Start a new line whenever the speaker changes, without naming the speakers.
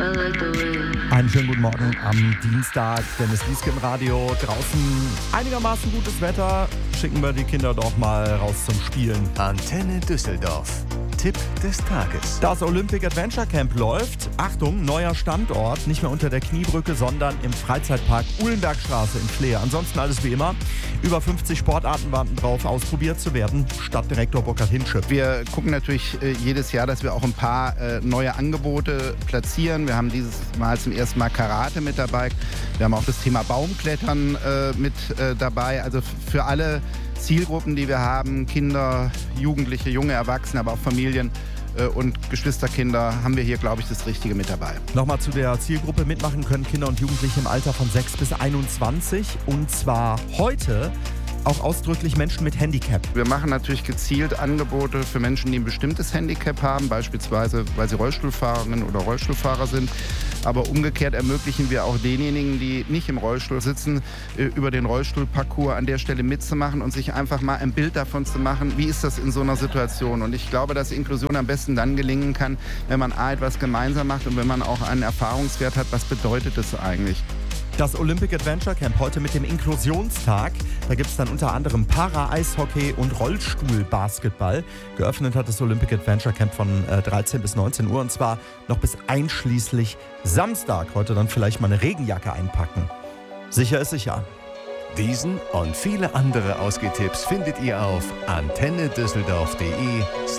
Einen schönen guten Morgen am Dienstag, Dennis Lieske im Radio. Draußen einigermaßen gutes Wetter. Schicken wir die Kinder doch mal raus zum Spielen.
Antenne Düsseldorf. Tipp des Tages.
Das Olympic Adventure Camp läuft. Achtung, neuer Standort. Nicht mehr unter der Kniebrücke, sondern im Freizeitpark Uhlenbergstraße in Fleer. Ansonsten alles wie immer. Über 50 Sportarten warten drauf, ausprobiert zu werden. Stadtdirektor Burkhard Hinsche.
Wir gucken natürlich jedes Jahr, dass wir auch ein paar neue Angebote platzieren. Wir haben dieses Mal zum ersten Mal Karate mit dabei. Wir haben auch das Thema Baumklettern mit dabei. Also für alle Zielgruppen, die wir haben, Kinder, Jugendliche, junge Erwachsene, aber auch Familien und Geschwisterkinder, haben wir hier, glaube ich, das Richtige mit dabei.
Nochmal zu der Zielgruppe: mitmachen können Kinder und Jugendliche im Alter von 6 bis 21. Und zwar heute auch ausdrücklich Menschen mit Handicap.
Wir machen natürlich gezielt Angebote für Menschen, die ein bestimmtes Handicap haben, beispielsweise weil sie Rollstuhlfahrerinnen oder Rollstuhlfahrer sind. Aber umgekehrt ermöglichen wir auch denjenigen, die nicht im Rollstuhl sitzen, über den Rollstuhlparcours an der Stelle mitzumachen und sich einfach mal ein Bild davon zu machen, wie ist das in so einer Situation. Und ich glaube, dass Inklusion am besten dann gelingen kann, wenn man etwas gemeinsam macht und wenn man auch einen Erfahrungswert hat, was bedeutet das eigentlich.
Das Olympic Adventure Camp heute mit dem Inklusionstag. Da gibt es dann unter anderem Para-Eishockey und Rollstuhl-Basketball. Geöffnet hat das Olympic Adventure Camp von 13 bis 19 Uhr und zwar noch bis einschließlich Samstag. Heute dann vielleicht mal eine Regenjacke einpacken. Sicher ist sicher.
Diesen und viele andere Ausgehtipps findet ihr auf antennedüsseldorf.de